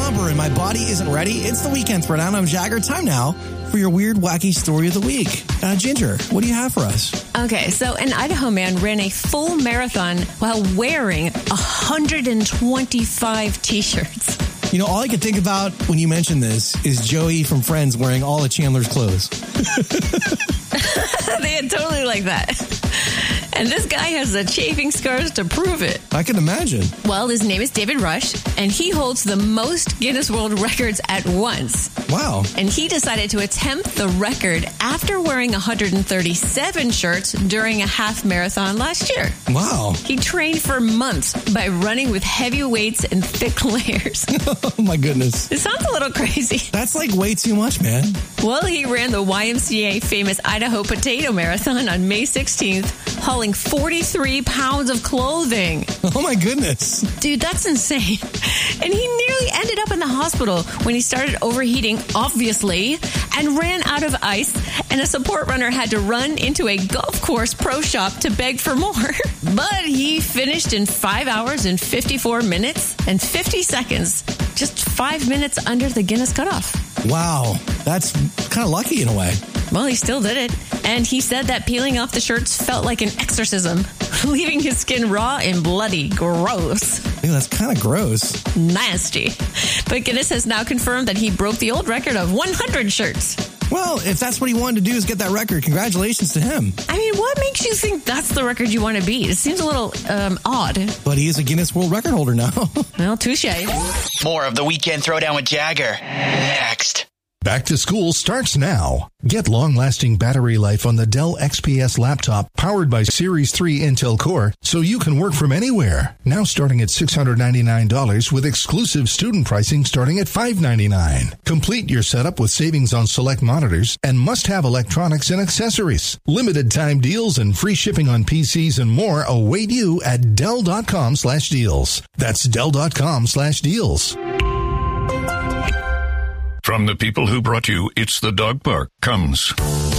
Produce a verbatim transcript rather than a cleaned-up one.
somber and my body isn't ready, it's the Weekend Throwdown. I'm Jagger. Time now for your weird, wacky story of the week. Uh, Ginger, what do you have for us? Okay, so an Idaho man ran a full marathon while wearing one hundred twenty-five T-shirts. You know, all I could think about when you mentioned this is Joey from Friends wearing all of Chandler's clothes. They had totally like that. And this guy has the chafing scars to prove it. I can imagine. Well, his name is David Rush, and he holds the most Guinness World Records at once. Wow. And he decided to attempt the record after wearing one hundred thirty-seven shirts during a half marathon last year. Wow. He trained for months by running with heavy weights and thick layers. Oh, my goodness. It sounds a little crazy. That's like way too much, man. Well, he ran the Y M C A famous Idaho Potato Marathon on May sixteenth, hauling forty-three pounds of clothing. Oh, my goodness. Dude, that's insane. And he nearly ended up in the hospital when he started overheating, obviously, and ran out of ice, and a support runner had to run into a golf course pro shop to beg for more. But he finished in five hours and fifty-four minutes and fifty seconds, just five minutes under the Guinness cutoff. Wow. That's kind of lucky in a way. Well, he still did it. And he said that peeling off the shirts felt like an exorcism, leaving his skin raw and bloody. Gross. Ew, that's kind of gross. Nasty. But Guinness has now confirmed that he broke the old record of one hundred shirts. Well, if that's what he wanted to do is get that record, congratulations to him. I mean, what makes you think that's the record you want to beat? It seems a little um, odd. But he is a Guinness World Record holder now. Well, touche. More of the Weekend Throwdown with Jagger. Next. Back to school starts now. Get long-lasting battery life on the Dell X P S laptop powered by Series three Intel Core so you can work from anywhere. Now starting at six hundred ninety-nine dollars with exclusive student pricing starting at five hundred ninety-nine dollars. Complete your setup with savings on select monitors and must-have electronics and accessories. Limited time deals and free shipping on P Cs and more await you at Dell.com slash deals. That's Dell.com slash deals. From the people who brought you It's the Dog Park comes